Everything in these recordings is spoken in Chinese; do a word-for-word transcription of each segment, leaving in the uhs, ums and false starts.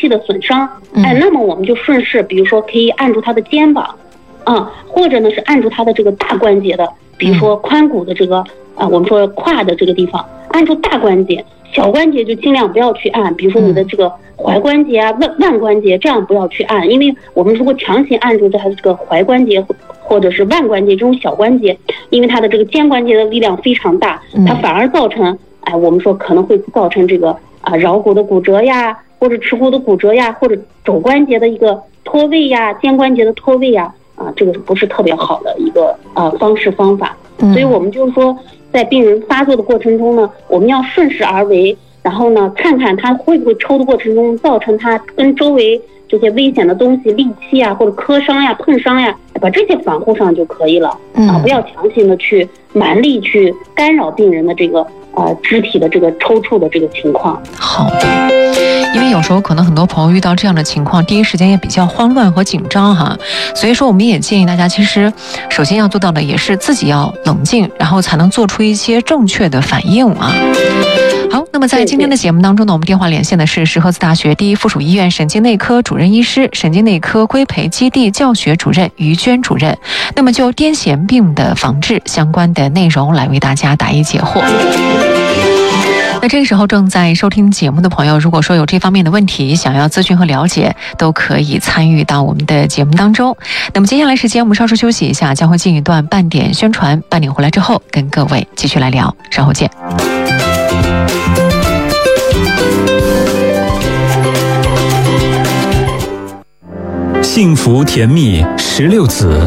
器的损伤，哎，那么我们就顺势，比如说可以按住他的肩膀，啊，或者呢是按住他的这个大关节的，比如说髋骨的这个啊，我们说胯的这个地方，按住大关节，小关节就尽量不要去按，比如说你的这个踝关节啊、腕腕关节，这样不要去按，因为我们如果强行按住它的这个踝关节或者是腕关节这种小关节，因为它的这个肩关节的力量非常大，它反而造成，哎，我们说可能会造成这个啊桡骨的骨折呀，或者耻骨的骨折呀，或者肘关节的一个脱位呀、肩关节的脱位呀，啊，这个不是特别好的一个呃方式方法。所以我们就是说，在病人发作的过程中呢，我们要顺势而为，然后呢，看看他会不会抽的过程中造成他跟周围这些危险的东西、利器啊，或者磕伤呀、碰伤呀，把这些防护上就可以了。啊，不要强行的去蛮力去干扰病人的这个呃肢体的这个抽搐的这个情况。 好的，因为有时候可能很多朋友遇到这样的情况，第一时间也比较慌乱和紧张哈，所以说我们也建议大家，其实首先要做到的也是自己要冷静，然后才能做出一些正确的反应啊。好，那么在今天的节目当中呢，我们电话连线的是石河子大学第一附属医院神经内科主任医师、神经内科规培基地教学主任于娟主任。那么就癫痫病的防治相关的内容来为大家答疑解惑。那这个时候正在收听节目的朋友，如果说有这方面的问题想要咨询和了解，都可以参与到我们的节目当中。那么接下来时间我们稍事休息一下，将会进一段半点宣传，半点回来之后跟各位继续来聊，稍后见。 幸福甜蜜十六子。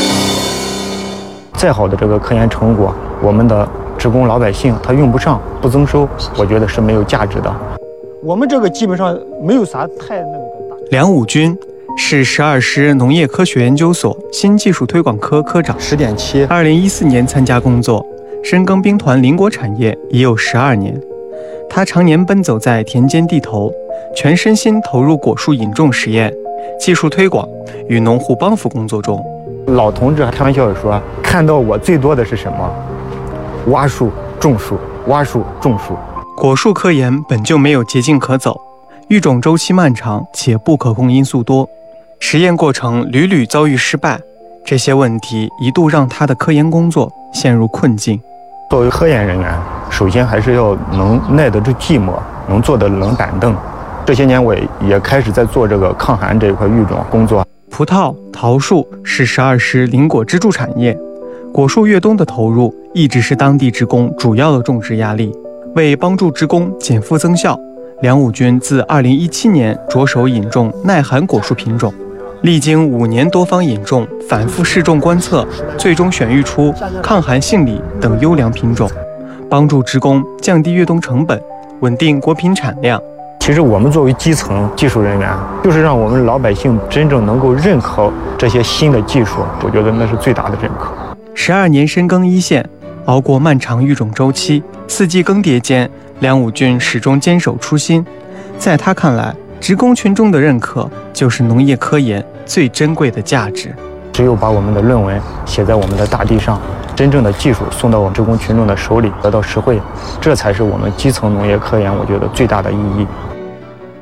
再好的这个科研成果，我们的职工老百姓他用不上，不增收，我觉得是没有价值的。我们这个基本上没有啥太那个的。 梁武军是十二师农业科学研究所新技术推广科科长， 十点七， 二零一四年参加工作，深耕兵团邻国产业已有十二年。他常年奔走在田间地头，全身心投入果树引种实验、技术推广与农户帮扶工作中。 老同志还开玩笑地说，看到我最多的是什么？挖树种树，挖树种树。 果树科研本就没有捷径可走，育种周期漫长且不可控因素多，实验过程屡屡遭遇失败，这些问题一度让他的科研工作陷入困境。 作为科研人员，首先还是要能耐得住寂寞，能坐得冷板凳。这些年我也开始在做这个抗寒这一块育种工作。 葡萄、桃树是十二师邻果支柱产业，果树越冬的投入一直是当地职工主要的种植压力。为帮助职工减负增效，梁武军自二零一七年着手引种耐寒果树品种，历经五年多方引种、反复试种观测，最终选育出抗寒性理等优良品种，帮助职工降低越冬成本，稳定果品产量。 其实我们作为基层技术人员，就是让我们老百姓真正能够认可这些新的技术，我觉得那是最大的认可。 十二年深耕一线，熬过漫长育种周期，四季更迭间，梁武军始终坚守初心。在他看来，职工群众的认可就是农业科研最珍贵的价值。 只有把我们的论文写在我们的大地上，真正的技术送到我们职工群众的手里，得到实惠，这才是我们基层农业科研我觉得最大的意义。